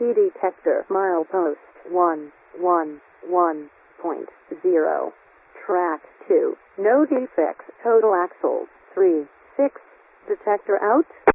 detector. Milepost 111.0. Track 2. No defects. Total axles 3 6. Detector out.